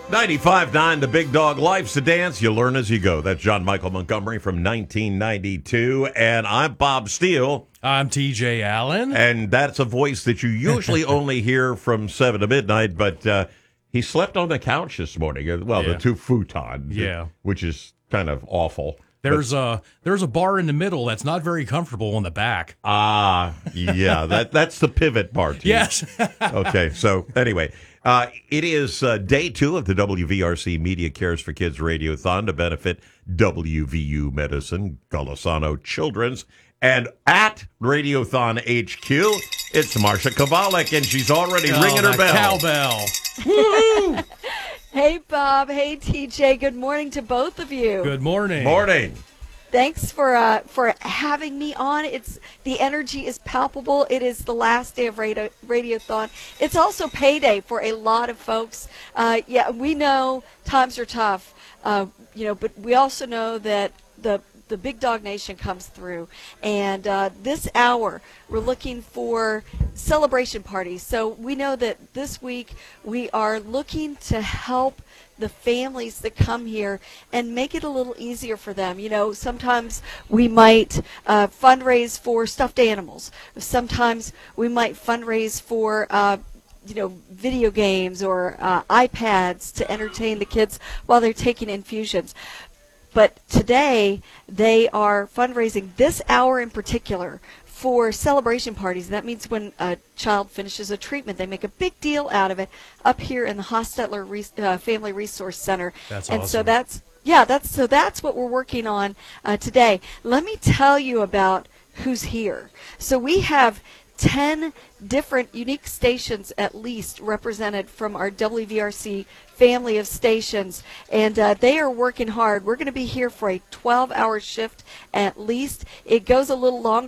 95.9 The Big Dog. Life's a dance. You learn as you go. That's John Michael Montgomery from 1992. And I'm Bob Steele. I'm TJ Allen. And that's a voice that you usually only hear from 7 to midnight. But he slept on the couch this morning. Well, the two futons. Yeah. Which is kind of awful. There's a bar in the middle that's not very comfortable in the back. Yeah. That's the pivot part. Yes. Okay. So anyway. It is day 2 of the WVRC Media Cares for Kids Radiothon to benefit WVU Medicine, Golisano Children's, and at Radiothon HQ, it's Marsha Kovalik, and she's already ringing her bell. Cowbell. Woo-hoo! Hey, Bob. Hey, TJ. Good morning to both of you. Good morning. Morning. Thanks for having me on. The energy is palpable. It is the last day of Radiothon. It's also payday for a lot of folks. We know times are tough, but we also know that the Big Dog Nation comes through. And this hour, we're looking for celebration parties. So we know that this week we are looking to help the families that come here and make it a little easier for them. Sometimes we might fundraise for stuffed animals. Sometimes we might fundraise for video games or iPads to entertain the kids while they're taking infusions. But today, they are fundraising this hour in particular for celebration parties. That means when a child finishes a treatment, they make a big deal out of it up here in the Hostetler Family Resource Center. That's and awesome. So that's what we're working on today. Let me tell you about who's here. So we have 10 different unique stations at least represented from our WVRC family of stations, and they are working hard. We're going to be here for a 12-hour shift at least. It goes a little longer